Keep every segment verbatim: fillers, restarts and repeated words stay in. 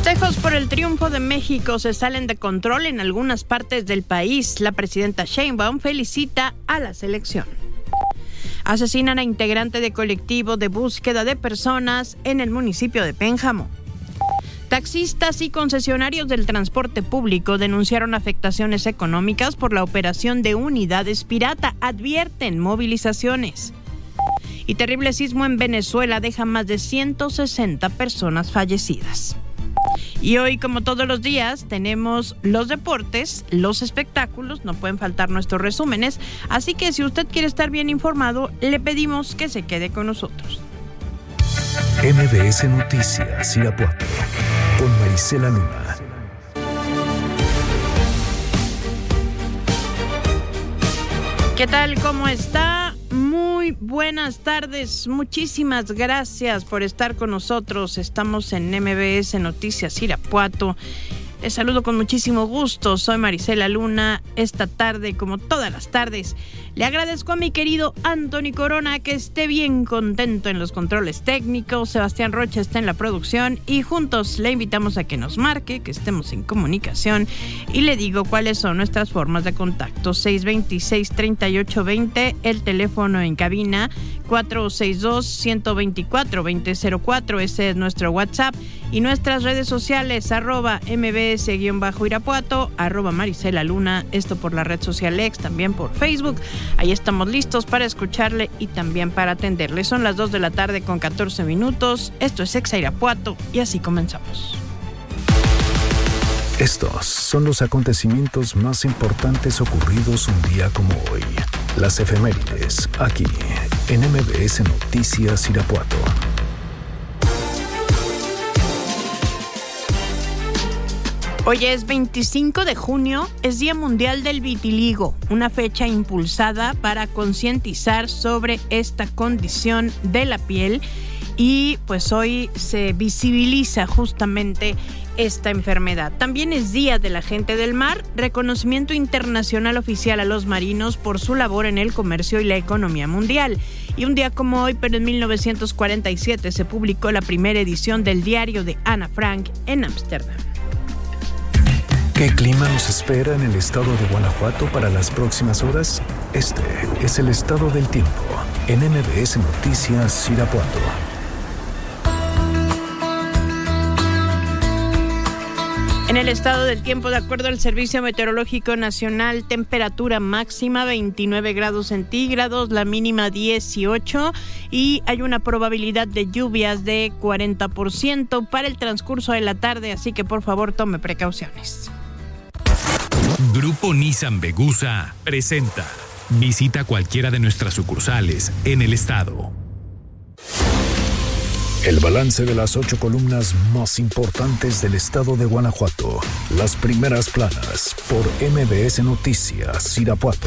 Festejos por el triunfo de México se salen de control en algunas partes del país. La presidenta Sheinbaum felicita a la selección. Asesinan a integrante de colectivo de búsqueda de personas en el municipio de Pénjamo. Taxistas y concesionarios del transporte público denunciaron afectaciones económicas por la operación de unidades pirata. Advierten movilizaciones. Y terrible sismo en Venezuela deja más de ciento sesenta personas fallecidas. Y hoy, como todos los días, tenemos los deportes, los espectáculos, no pueden faltar nuestros resúmenes, así que si usted quiere estar bien informado, le pedimos que se quede con nosotros. M B S Noticias Irapuato, con Marisela Luna. ¿Qué tal? ¿Cómo está? Muy buenas tardes, muchísimas gracias por estar con nosotros. Estamos en M B S Noticias Irapuato. Les saludo con muchísimo gusto, soy Marisela Luna. Esta tarde, como todas las tardes, le agradezco a mi querido Anthony Corona que esté bien contento en los controles técnicos. Sebastián Rocha está en la producción y juntos le invitamos a que nos marque, que estemos en comunicación, y le digo cuáles son nuestras formas de contacto. seis dos seis, tres ocho dos cero, el teléfono en cabina cuatro seis dos, uno dos cuatro, dos cero cero cuatro, ese es nuestro WhatsApp, y nuestras redes sociales, arroba mbs-irapuato, arroba Marisela Luna, esto por la red social X, también por Facebook. Ahí estamos listos para escucharle y también para atenderle. Son las dos de la tarde con catorce minutos. Esto es Exa Irapuato y así comenzamos. Estos son los acontecimientos más importantes ocurridos un día como hoy. Las efemérides, aquí en M B S Noticias Irapuato. Hoy es veinticinco de junio, es Día Mundial del Vitiligo, una fecha impulsada para concientizar sobre esta condición de la piel, y pues hoy se visibiliza justamente esta enfermedad. También es Día de la Gente del Mar, reconocimiento internacional oficial a los marinos por su labor en el comercio y la economía mundial. Y un día como hoy, pero en mil novecientos cuarenta y siete, se publicó la primera edición del diario de Ana Frank en Ámsterdam. ¿Qué clima nos espera en el estado de Guanajuato para las próximas horas? Este es el estado del tiempo en M B S Noticias Irapuato. En el estado del tiempo, de acuerdo al Servicio Meteorológico Nacional, temperatura máxima veintinueve grados centígrados, la mínima dieciocho, y hay una probabilidad de lluvias de cuarenta por ciento para el transcurso de la tarde, así que por favor tome precauciones. Grupo Nissan Vegusa presenta. Visita cualquiera de nuestras sucursales en el estado. El balance de las ocho columnas más importantes del estado de Guanajuato. Las primeras planas por M B S Noticias Irapuato.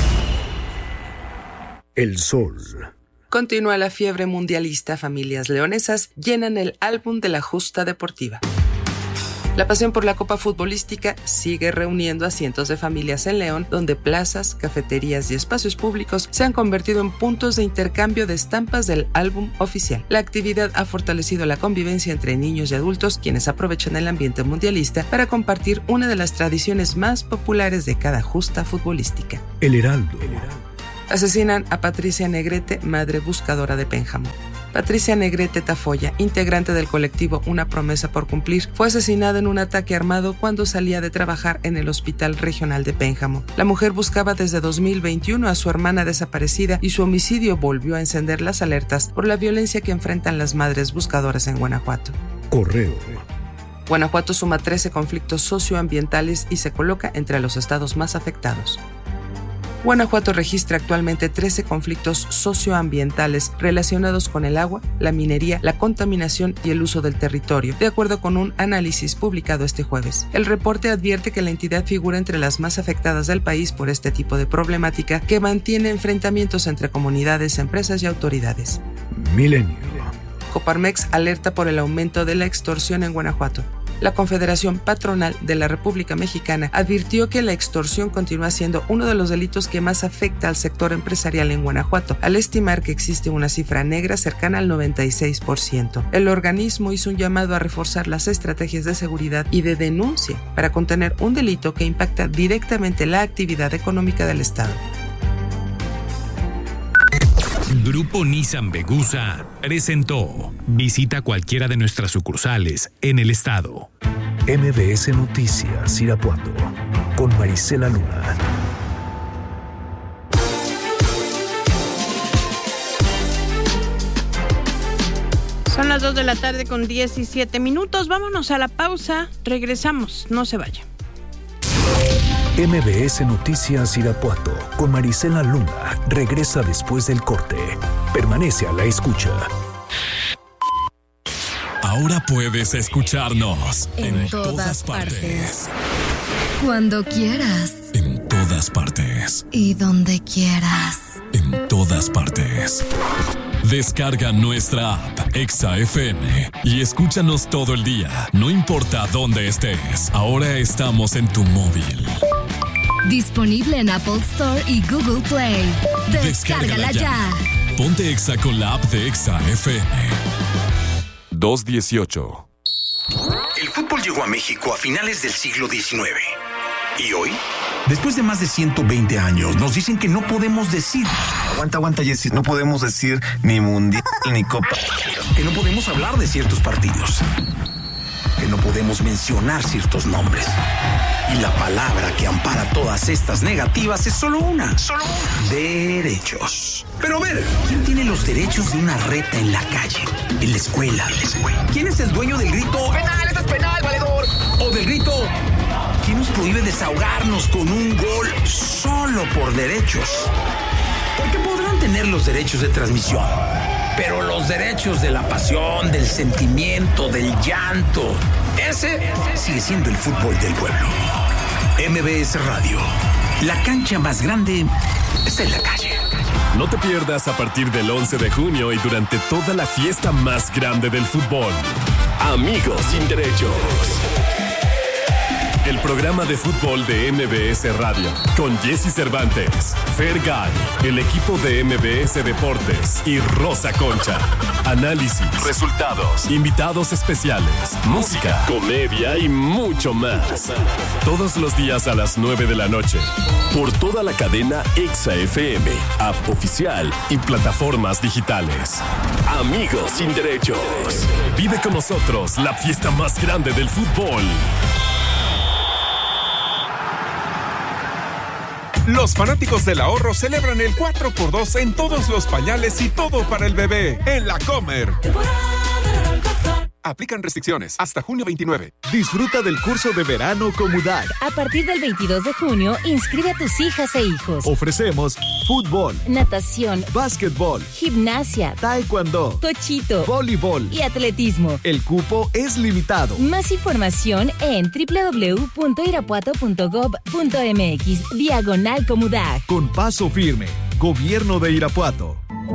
El Sol. Continúa la fiebre mundialista. Familias leonesas llenan el álbum de la justa deportiva. La pasión por la copa futbolística sigue reuniendo a cientos de familias en León, donde plazas, cafeterías y espacios públicos se han convertido en puntos de intercambio de estampas del álbum oficial. La actividad ha fortalecido la convivencia entre niños y adultos, quienes aprovechan el ambiente mundialista para compartir una de las tradiciones más populares de cada justa futbolística. El Heraldo. Asesinan a Patricia Negrete, madre buscadora de Pénjamo. Patricia Negrete Tafoya, integrante del colectivo Una Promesa por Cumplir, fue asesinada en un ataque armado cuando salía de trabajar en el Hospital Regional de Pénjamo. La mujer buscaba desde dos mil veintiuno a su hermana desaparecida y su homicidio volvió a encender las alertas por la violencia que enfrentan las madres buscadoras en Guanajuato. Correo. Guanajuato suma trece conflictos socioambientales y se coloca entre los estados más afectados. Guanajuato registra actualmente trece conflictos socioambientales relacionados con el agua, la minería, la contaminación y el uso del territorio, de acuerdo con un análisis publicado este jueves. El reporte advierte que la entidad figura entre las más afectadas del país por este tipo de problemática que mantiene enfrentamientos entre comunidades, empresas y autoridades. Milenio. Coparmex alerta por el aumento de la extorsión en Guanajuato. La Confederación Patronal de la República Mexicana advirtió que la extorsión continúa siendo uno de los delitos que más afecta al sector empresarial en Guanajuato, al estimar que existe una cifra negra cercana al noventa y seis por ciento. El organismo hizo un llamado a reforzar las estrategias de seguridad y de denuncia para contener un delito que impacta directamente la actividad económica del Estado. Grupo Nissan Vegusa presentó. Visita cualquiera de nuestras sucursales en el estado. M B S Noticias Irapuato con Marisela Luna. Son las dos de la tarde con diecisiete minutos. Vámonos a la pausa. Regresamos. No se vaya. M B S Noticias Irapuato con Marisela Luna regresa después del corte. Permanece a la escucha. Ahora puedes escucharnos en, en todas, todas partes. partes. Cuando quieras. En todas partes. Y donde quieras. En todas partes. Descarga nuestra app Exa F M y escúchanos todo el día, no importa dónde estés. Ahora estamos en tu móvil. Disponible en Apple Store y Google Play. Descárgala, Descárgala ya. ya. Ponte Exa con la app de Exa F M. dos dieciocho. El fútbol llegó a México a finales del siglo diecinueve. ¿Y hoy? Después de más de ciento veinte años, nos dicen que no podemos decir. Aguanta, aguanta, Jessy. No podemos decir ni mundial ni copa. Que no podemos hablar de ciertos partidos. Que no podemos mencionar ciertos nombres. Y la palabra que ampara todas estas negativas es solo una. Solo una. Derechos. Pero a ver, ¿quién tiene los derechos de una reta en la calle? En la escuela. ¿Quién es el dueño del grito? ¡Penal! ¡Eso es penal, valedor! O del grito... ¿Quién nos prohíbe desahogarnos con un gol solo por derechos? Porque podrán tener los derechos de transmisión, pero los derechos de la pasión, del sentimiento, del llanto, ese sigue siendo el fútbol del pueblo. M B S Radio, la cancha más grande está en la calle. No te pierdas a partir del once de junio y durante toda la fiesta más grande del fútbol. Amigos sin derechos. El programa de fútbol de M B S Radio, con Jessy Cervantes, Fergay, el equipo de M B S Deportes y Rosa Concha. Análisis, resultados, invitados especiales, música, comedia y mucho más. Todos los días a las nueve de la noche. Por toda la cadena Exa F M, app oficial y plataformas digitales. Amigos sin derechos. Vive con nosotros la fiesta más grande del fútbol. Los fanáticos del ahorro celebran el cuatro por dos en todos los pañales y todo para el bebé en La Comer. Aplican restricciones hasta junio veintinueve. Disfruta del curso de verano Comudac. A partir del veintidós de junio, inscribe a tus hijas e hijos. Ofrecemos fútbol, natación, básquetbol, gimnasia, taekwondo, tochito, voleibol y atletismo. El cupo es limitado. Más información en doble u doble u doble u punto irapuato punto gob punto eme equis diagonal Comudac. Con paso firme, Gobierno de Irapuato.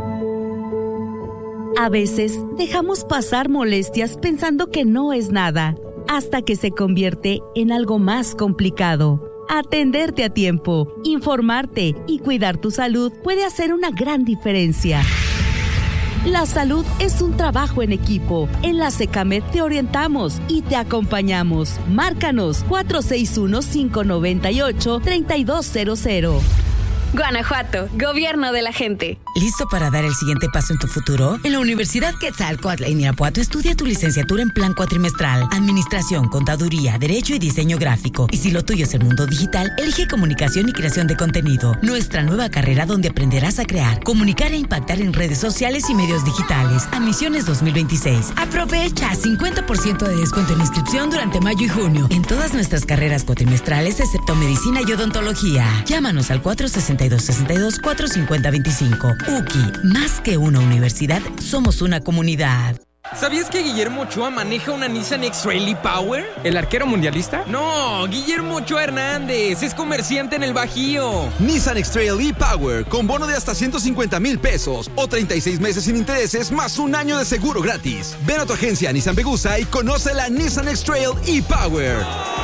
A veces dejamos pasar molestias pensando que no es nada, hasta que se convierte en algo más complicado. Atenderte a tiempo, informarte y cuidar tu salud puede hacer una gran diferencia. La salud es un trabajo en equipo. En la SECAMED te orientamos y te acompañamos. Márcanos cuatro seis uno, cinco nueve ocho, tres dos cero cero. Guanajuato, Gobierno de la gente. ¿Listo para dar el siguiente paso en tu futuro? En la Universidad Quetzalcóatl en Irapuato estudia tu licenciatura en plan cuatrimestral, Administración, Contaduría, Derecho y Diseño Gráfico. Y si lo tuyo es el mundo digital, elige Comunicación y Creación de Contenido, nuestra nueva carrera donde aprenderás a crear, comunicar e impactar en redes sociales y medios digitales. Admisiones dos mil veintiséis. Aprovecha cincuenta por ciento de descuento en inscripción durante mayo y junio en todas nuestras carreras cuatrimestrales excepto Medicina y Odontología. Llámanos al cuatro seis dos, seis dos, cuatro cinco cero, dos cinco. U C I, más que una universidad, somos una comunidad. ¿Sabías que Guillermo Ochoa maneja una Nissan X-Trail e-Power? ¿El arquero mundialista? No, Guillermo Ochoa Hernández, es comerciante en el Bajío. Nissan X-Trail e-Power con bono de hasta ciento cincuenta mil pesos o treinta y seis meses sin intereses más un año de seguro gratis. Ven a tu agencia Nissan Vegusa y conoce la Nissan X-Trail e-Power.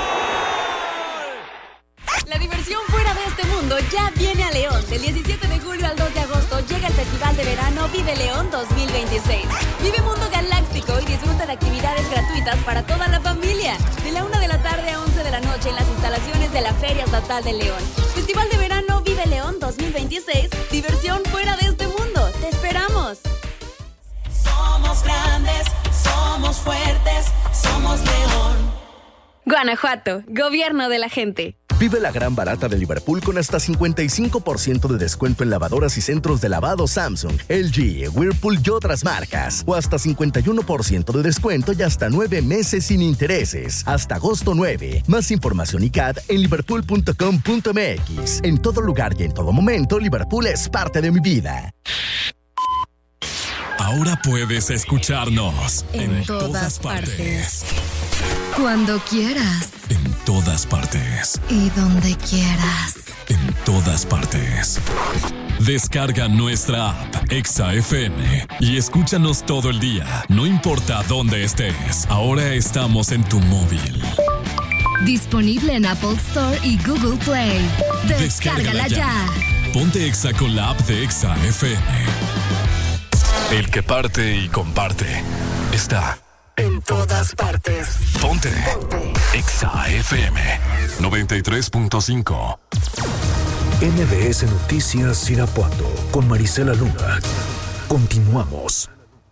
La diversión fuera de este mundo ya viene a León. Del diecisiete de julio al dos de agosto llega el Festival de Verano Vive León dos mil veintiséis. Vive Mundo Galáctico y disfruta de actividades gratuitas para toda la familia. De la una de la tarde a once de la noche en las instalaciones de la Feria Estatal de León. Festival de Verano Vive León dos mil veintiséis. Diversión fuera de este mundo. ¡Te esperamos! Somos grandes, somos fuertes, somos León. Guanajuato, gobierno de la gente. Vive la gran barata de Liverpool con hasta cincuenta y cinco por ciento de descuento en lavadoras y centros de lavado Samsung, L G, Whirlpool y otras marcas. O hasta cincuenta y uno por ciento de descuento y hasta nueve meses sin intereses. Hasta agosto nueve. Más información y C A D en liverpool punto com punto m x. En todo lugar y en todo momento, Liverpool es parte de mi vida. Ahora puedes escucharnos en, en todas, todas partes. Cuando quieras. En todas partes. Y donde quieras. En todas partes. Descarga nuestra app Exa F M y escúchanos todo el día, no importa dónde estés. Ahora estamos en tu móvil. Disponible en Apple Store y Google Play. Descárgala, Descárgala ya. ya. Ponte Exa con la app de Exa F M. El que parte y comparte está en todas partes. Ponte, Ponte. Exa F M noventa y tres punto cinco. N B S Noticias Irapuato con Marisela Luna. Continuamos.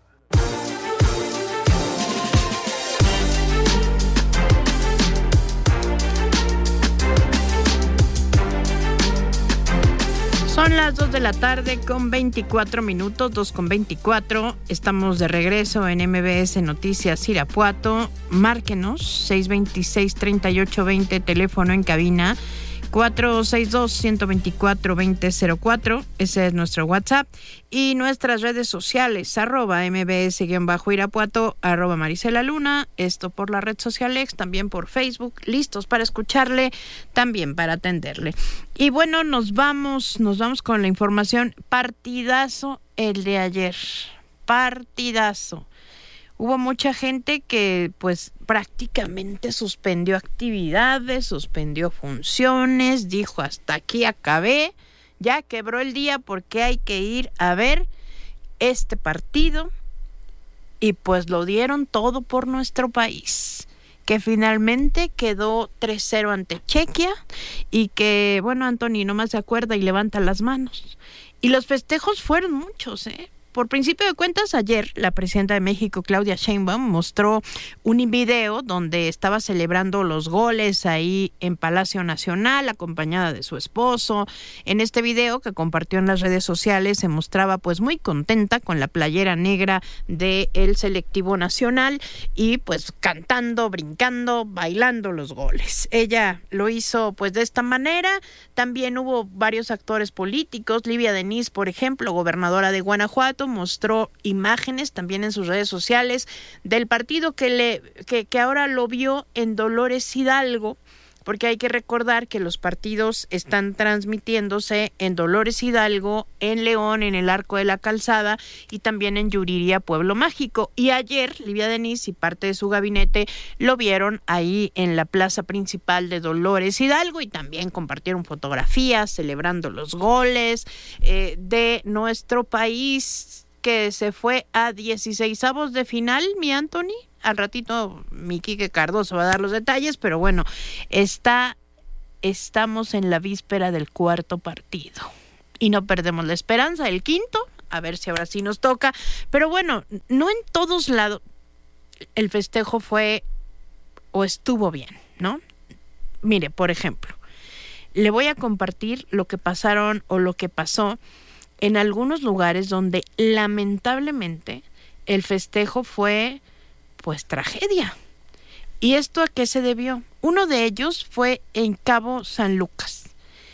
Son las dos de la tarde con veinticuatro minutos, dos con veinticuatro. Estamos de regreso en M B S Noticias Irapuato. Márquenos, seis veintiséis, treinta y ocho veinte, teléfono en cabina, cuatro seis dos, uno dos cuatro, dos cero cero cuatro. Ese es nuestro WhatsApp. Y nuestras redes sociales, arroba mbs-irapuato, arroba Marisela Luna. Esto por la red social X, también por Facebook. Listos para escucharle, también para atenderle. Y bueno, nos vamos, nos vamos con la información. Partidazo el de ayer. Partidazo. Hubo mucha gente que pues prácticamente suspendió actividades, suspendió funciones, dijo hasta aquí acabé, ya quebró el día porque hay que ir a ver este partido y pues lo dieron todo por nuestro país, que finalmente quedó tres cero ante Chequia y que, bueno, Anthony nomás se acuerda y levanta las manos. Y los festejos fueron muchos, ¿eh? Por principio de cuentas, ayer la presidenta de México, Claudia Sheinbaum, mostró un video donde estaba celebrando los goles ahí en Palacio Nacional, acompañada de su esposo. En este video que compartió en las redes sociales se mostraba pues muy contenta con la playera negra del selectivo nacional y pues cantando, brincando, bailando los goles. Ella lo hizo pues de esta manera. También hubo varios actores políticos. Livia Denis, por ejemplo, gobernadora de Guanajuato, mostró imágenes también en sus redes sociales del partido que le que, que ahora lo vio en Dolores Hidalgo, porque hay que recordar que los partidos están transmitiéndose en Dolores Hidalgo, en León, en el Arco de la Calzada y también en Yuriria, Pueblo Mágico. Y ayer Livia Denis y parte de su gabinete lo vieron ahí en la plaza principal de Dolores Hidalgo y también compartieron fotografías celebrando los goles eh, de nuestro país, que se fue a dieciseisavos de final, mi Anthony. Al ratito mi Quique Cardoso va a dar los detalles, pero bueno, está, estamos en la víspera del cuarto partido y no perdemos la esperanza, el quinto, a ver si ahora sí nos toca. Pero bueno, no en todos lados el festejo fue o estuvo bien, ¿no? Mire, por ejemplo, le voy a compartir lo que pasaron o lo que pasó en algunos lugares donde lamentablemente el festejo fue pues tragedia. ¿Y esto a qué se debió? Uno de ellos fue en Cabo San Lucas.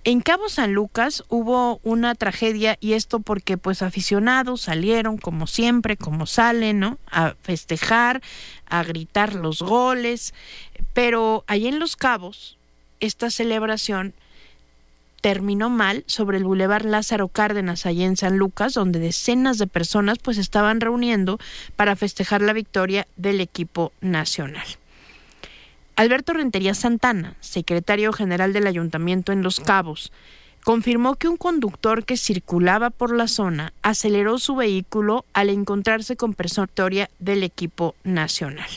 En Cabo San Lucas hubo una tragedia, y esto porque pues aficionados salieron como siempre, como salen, ¿no?, a festejar, a gritar los goles, pero allí en Los Cabos esta celebración terminó mal sobre el Boulevard Lázaro Cárdenas, allá en San Lucas, donde decenas de personas pues estaban reuniendo para festejar la victoria del equipo nacional. Alberto Rentería Santana, secretario general del Ayuntamiento en Los Cabos, confirmó que un conductor que circulaba por la zona aceleró su vehículo al encontrarse con persona del equipo nacional.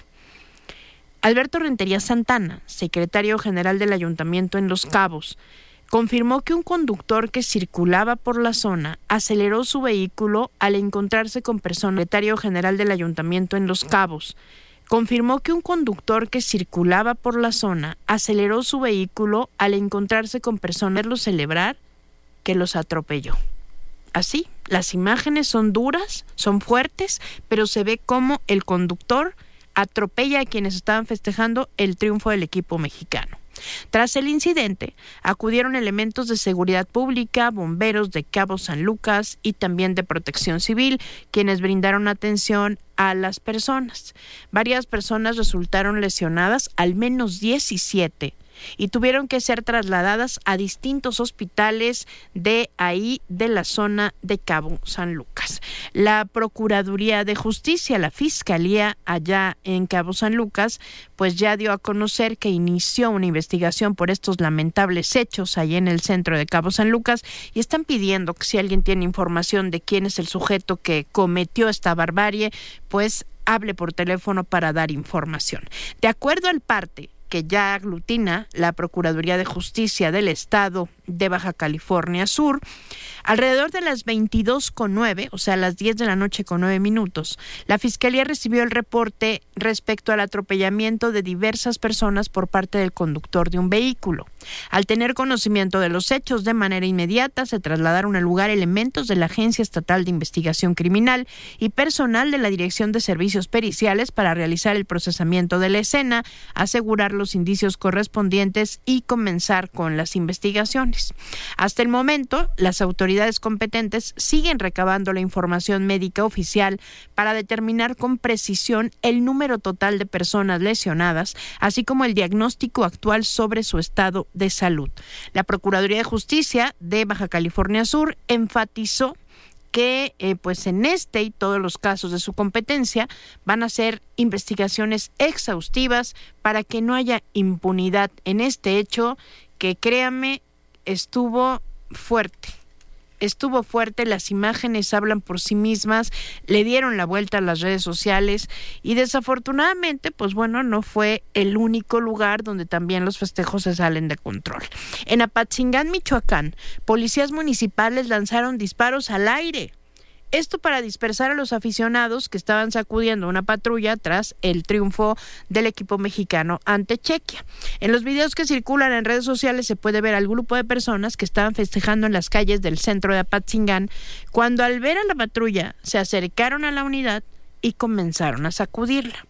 Alberto Rentería Santana, secretario general del Ayuntamiento en Los Cabos, confirmó que un conductor que circulaba por la zona aceleró su vehículo al encontrarse con persona. El secretario general del Ayuntamiento en Los Cabos confirmó que un conductor que circulaba por la zona aceleró su vehículo al encontrarse con personas y celebrar que los atropelló. Así, las imágenes son duras, son fuertes, pero se ve cómo el conductor atropella a quienes estaban festejando el triunfo del equipo mexicano. Tras el incidente, acudieron elementos de seguridad pública, bomberos de Cabo San Lucas y también de Protección Civil, quienes brindaron atención a las personas. Varias personas resultaron lesionadas, al menos diecisiete, y tuvieron que ser trasladadas a distintos hospitales de ahí, de la zona de Cabo San Lucas. La Procuraduría de Justicia, la Fiscalía allá en Cabo San Lucas, pues ya dio a conocer que inició una investigación por estos lamentables hechos allá en el centro de Cabo San Lucas, y están pidiendo que si alguien tiene información de quién es el sujeto que cometió esta barbarie, pues hable por teléfono para dar información. De acuerdo al parte que ya aglutina la Procuraduría de Justicia del Estado de Baja California Sur, alrededor de las veintidós con nueve, o sea, las diez de la noche con nueve minutos, la Fiscalía recibió el reporte respecto al atropellamiento de diversas personas por parte del conductor de un vehículo. Al tener conocimiento de los hechos, de manera inmediata se trasladaron al lugar elementos de la Agencia Estatal de Investigación Criminal y personal de la Dirección de Servicios Periciales para realizar el procesamiento de la escena, asegurar los indicios correspondientes y comenzar con las investigaciones. Hasta el momento, las autoridades competentes siguen recabando la información médica oficial para determinar con precisión el número total de personas lesionadas, así como el diagnóstico actual sobre su estado de salud. La Procuraduría de Justicia de Baja California Sur enfatizó que eh, pues en este y todos los casos de su competencia van a ser investigaciones exhaustivas para que no haya impunidad en este hecho que, créame, estuvo fuerte. Estuvo fuerte, las imágenes hablan por sí mismas, le dieron la vuelta a las redes sociales y desafortunadamente, pues bueno, no fue el único lugar donde también los festejos se salen de control. En Apatzingán, Michoacán, policías municipales lanzaron disparos al aire. Esto para dispersar a los aficionados que estaban sacudiendo una patrulla tras el triunfo del equipo mexicano ante Chequia. En los videos que circulan en redes sociales se puede ver al grupo de personas que estaban festejando en las calles del centro de Apatzingán, cuando al ver a la patrulla se acercaron a la unidad y comenzaron a sacudirla.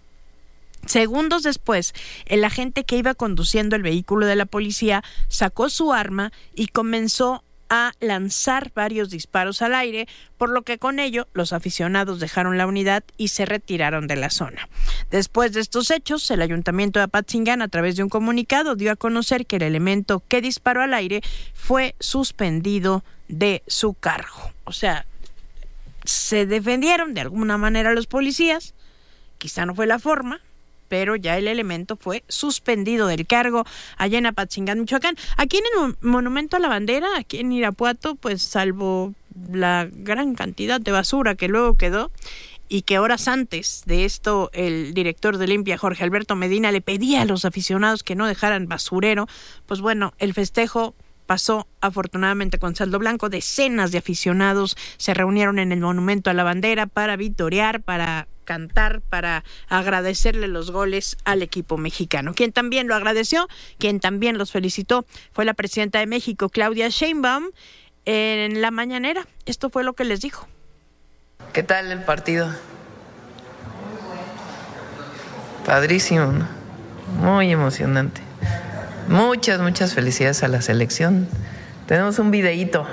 Segundos después, el agente que iba conduciendo el vehículo de la policía sacó su arma y comenzó a lanzar varios disparos al aire, por lo que con ello los aficionados dejaron la unidad y se retiraron de la zona. Después de estos hechos, el Ayuntamiento de Apatzingán, a través de un comunicado, dio a conocer que el elemento que disparó al aire fue suspendido de su cargo. O sea, se defendieron de alguna manera los policías, quizá no fue la forma, pero ya el elemento fue suspendido del cargo allá en Apatzingán, Michoacán. Aquí en el Monumento a la Bandera, aquí en Irapuato, pues salvo la gran cantidad de basura que luego quedó, y que horas antes de esto el director de Limpia, Jorge Alberto Medina, le pedía a los aficionados que no dejaran basurero, pues bueno, el festejo pasó afortunadamente con saldo blanco. Decenas de aficionados se reunieron en el Monumento a la Bandera para vitorear, para cantar, para agradecerle los goles al equipo mexicano. Quien también lo agradeció, quien también los felicitó, fue la presidenta de México, Claudia Sheinbaum, en la mañanera. Esto fue lo que les dijo. ¿Qué tal el partido? Padrísimo, ¿no? Muy emocionante. Muchas, muchas felicidades a la selección. Tenemos un videíto.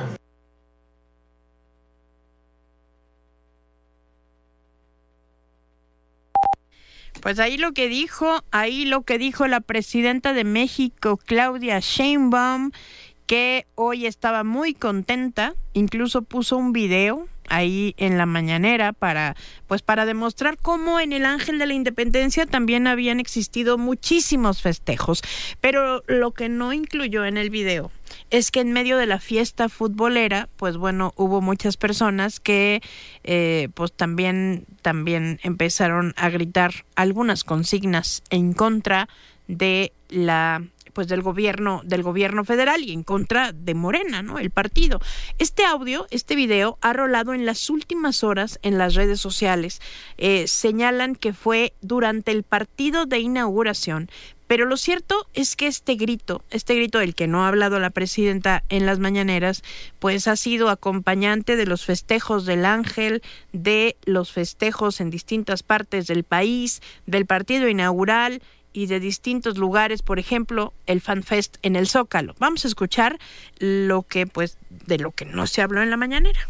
Pues ahí lo que dijo, ahí lo que dijo la presidenta de México, Claudia Sheinbaum, que hoy estaba muy contenta, incluso puso un video ahí en la mañanera para, pues para demostrar cómo en el Ángel de la Independencia también habían existido muchísimos festejos. Pero lo que no incluyó en el video es que en medio de la fiesta futbolera, pues bueno, hubo muchas personas que eh, pues también, también empezaron a gritar algunas consignas en contra de la pues del gobierno del gobierno federal y en contra de Morena, ¿no? El partido. Este audio, este video ha rolado en las últimas horas en las redes sociales. Eh, señalan que fue durante el partido de inauguración, pero lo cierto es que este grito, este grito del que no ha hablado la presidenta en las mañaneras, pues ha sido acompañante de los festejos del Ángel, de los festejos en distintas partes del país, del partido inaugural y de distintos lugares, por ejemplo, el FanFest en el Zócalo. Vamos a escuchar lo que, pues, de lo que no se habló en la mañanera.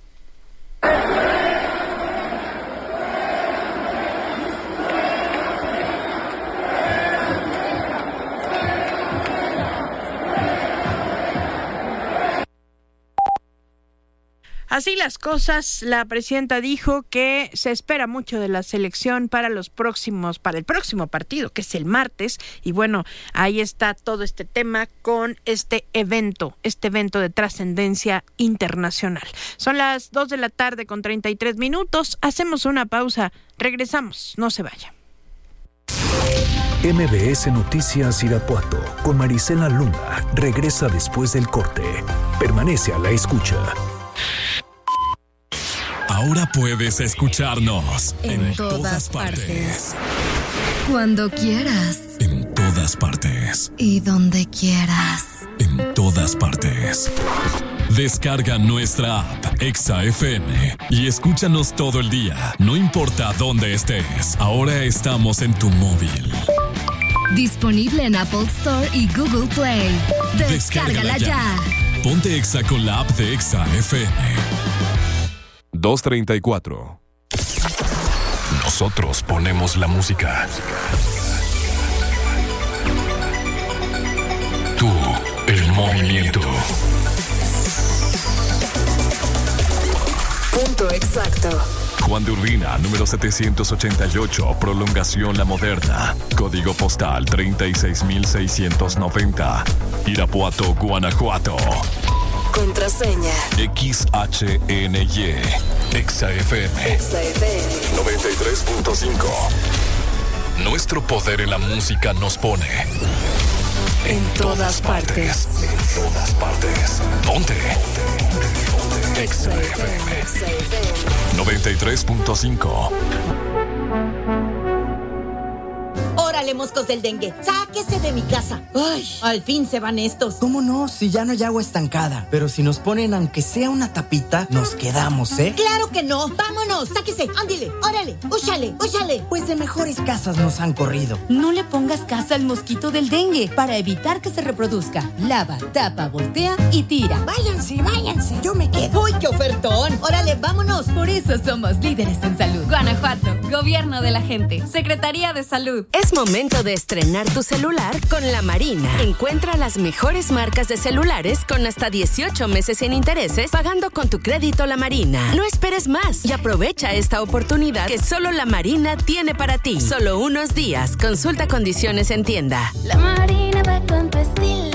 Así las cosas, la presidenta dijo que se espera mucho de la selección para los próximos, para el próximo partido, que es el martes, y bueno, ahí está todo este tema con este evento, este evento de trascendencia internacional. Son las dos de la tarde con treinta y tres minutos, hacemos una pausa, regresamos, no se vaya. M B S Noticias Irapuato con Marisela Luna regresa después del corte. Permanece a la escucha. Ahora puedes escucharnos en, en todas, todas partes. partes. Cuando quieras. En todas partes. Y donde quieras. En todas partes. Descarga nuestra app Exa F M y escúchanos todo el día, no importa dónde estés. Ahora estamos en tu móvil. Disponible en Apple Store y Google Play. Descárgala, Descárgala ya. ya. Ponte Exa con la app de Exa F M. dos treinta y cuatro. Nosotros ponemos la música. Tú, el movimiento. Punto exacto. Juan de Urbina, número setecientos ochenta y ocho, Prolongación La Moderna. Código postal treinta y seis mil seiscientos noventa. Irapuato, Guanajuato. Contraseña X H N Y Exa F M Exa F M noventa y tres punto cinco. Nuestro poder en la música nos pone en, en todas, todas partes. partes En todas partes Ponte Exa F M noventa y tres punto cinco. ¡Órale, moscos del dengue! ¡Sáquese de mi casa! ¡Ay! Al fin se van estos. ¿Cómo no? Si ya no hay agua estancada. Pero si nos ponen aunque sea una tapita, nos quedamos, ¿eh? ¡Claro que no! ¡Vámonos! ¡Sáquese! ¡Ándile! ¡Órale! ¡Úchale! ¡Úchale! Pues de mejores casas nos han corrido. No le pongas casa al mosquito del dengue para evitar que se reproduzca. Lava, tapa, voltea y tira. ¡Váyanse, váyanse! ¡Yo me quedo! ¡Uy, qué ofertón! ¡Órale, vámonos! Por eso somos líderes en salud. Guanajuato, Gobierno de la Gente, Secretaría de Salud. Es momento de estrenar tu celular con La Marina. Encuentra las mejores marcas de celulares con hasta dieciocho meses sin intereses pagando con tu crédito La Marina. No esperes más y aprovecha esta oportunidad que solo La Marina tiene para ti. Solo unos días. Consulta condiciones en tienda. La Marina va con tu estilo.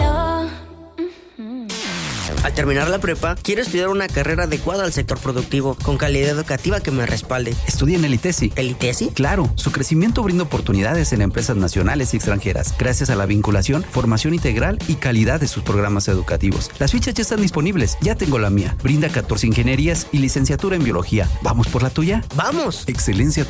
Al terminar la prepa, quiero estudiar una carrera adecuada al sector productivo, con calidad educativa que me respalde. Estudia en el ITESI. ¿El ITESI? Claro, su crecimiento brinda oportunidades en empresas nacionales y extranjeras, gracias a la vinculación, formación integral y calidad de sus programas educativos. Las fichas ya están disponibles, ya tengo la mía. Brinda catorce ingenierías y licenciatura en biología. ¿Vamos por la tuya? ¡Vamos! Excelencia